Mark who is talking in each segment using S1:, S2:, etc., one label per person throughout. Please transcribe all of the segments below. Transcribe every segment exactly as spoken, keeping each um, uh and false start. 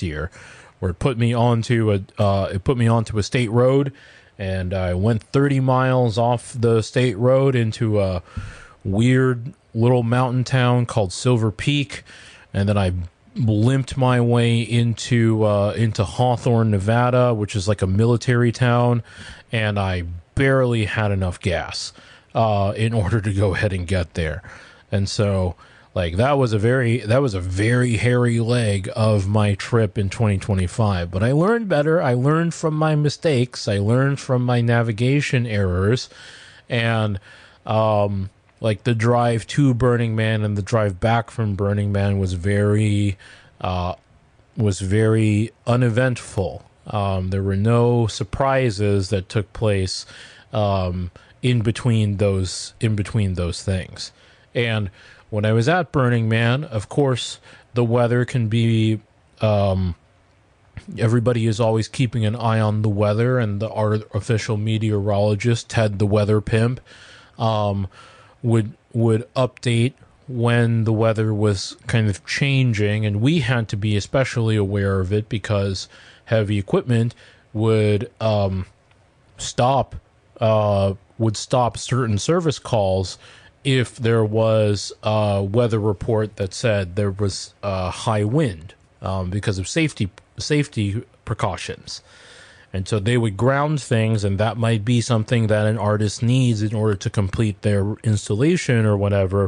S1: last year, where it put me onto a uh, it put me onto a state road, and I went thirty miles off the state road into a weird little mountain town called Silver Peak, and then I limped my way into uh, into Hawthorne, Nevada, which is like a military town, and I barely had enough gas uh, in order to go ahead and get there. And so, like, that was a very that was a very hairy leg of my trip in twenty twenty-five. But I learned better. I learned from my mistakes. I learned from my navigation errors, and um, like the drive to Burning Man and the drive back from Burning Man was very, uh, was very uneventful. Um, there were no surprises that took place um, in between those in between those things. And when I was at Burning Man, of course, the weather can be. Um, everybody is always keeping an eye on the weather, and the our official meteorologist, Ted the Weather Pimp, um, would would update when the weather was kind of changing, and we had to be especially aware of it because heavy equipment would um, stop uh, would stop certain service calls if there was a weather report that said there was a high wind um, because of safety safety precautions. And so they would ground things, and that might be something that an artist needs in order to complete their installation or whatever.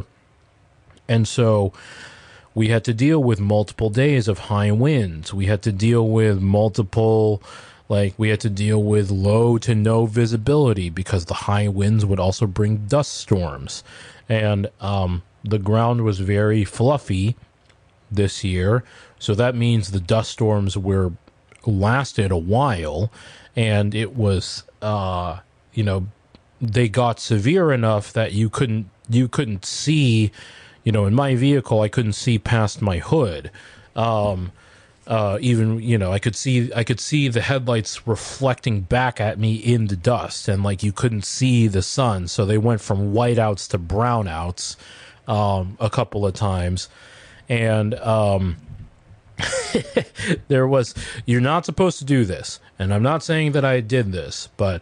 S1: And so we had to deal with multiple days of high winds. We had to deal with multiple, like, we had to deal with low to no visibility because the high winds would also bring dust storms. And um, the ground was very fluffy this year. So that means the dust storms were lasted a while, and it was uh you know they got severe enough that you couldn't you couldn't see, you know in my vehicle I couldn't see past my hood. um uh even you know I could see I could see the headlights reflecting back at me in the dust, and like you couldn't see the sun, so they went from whiteouts to brownouts um a couple of times. And um there was, you're not supposed to do this, and I'm not saying that I did this, but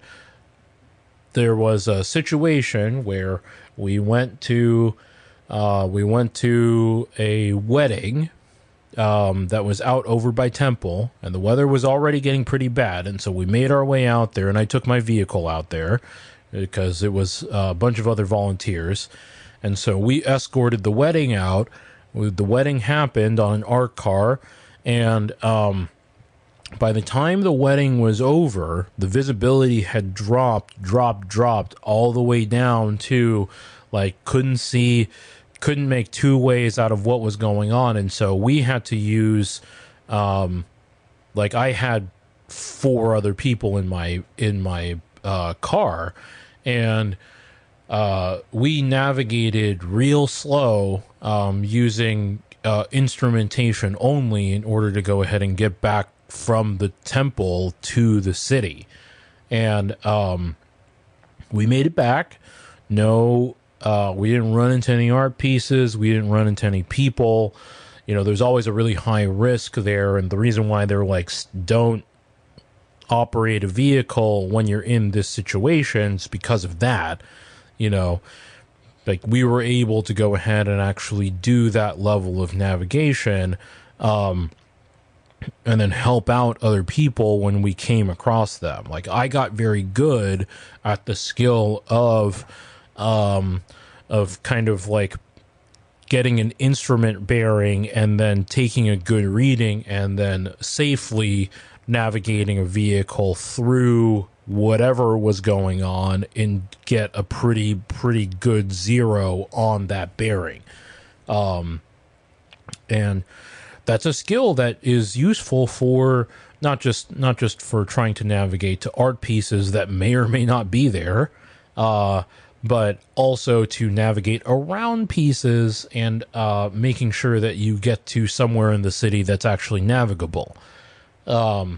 S1: there was a situation where we went to uh, we went to a wedding um, that was out over by Temple, and the weather was already getting pretty bad, and so we made our way out there, and I took my vehicle out there because it was a bunch of other volunteers, and so we escorted the wedding out. The wedding happened on an ARC car, and um, by the time the wedding was over, the visibility had dropped, dropped, dropped all the way down to, like, couldn't see, couldn't make two ways out of what was going on, and so we had to use, um, like, I had four other people in my in my uh, car, and uh, we navigated real slow. Um, using uh, instrumentation only in order to go ahead and get back from the temple to the city. And um, we made it back. No, uh, we didn't run into any art pieces. We didn't run into any people. You know, there's always a really high risk there. And the reason why they're like, don't operate a vehicle when you're in this situation is because of that, you know. Like, we were able to go ahead and actually do that level of navigation, um, and then help out other people when we came across them. Like, I got very good at the skill of, um, of kind of like getting an instrument bearing and then taking a good reading and then safely navigating a vehicle through whatever was going on and get a pretty pretty good zero on that bearing. Um and that's a skill that is useful for not just not just for trying to navigate to art pieces that may or may not be there, uh but also to navigate around pieces and uh making sure that you get to somewhere in the city that's actually navigable. um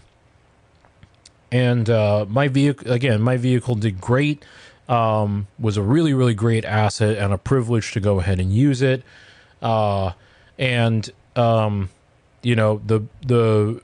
S1: And uh, my vehicle, again, my vehicle did great, um, was a really, really great asset and a privilege to go ahead and use it. Uh, and, um, you know, the the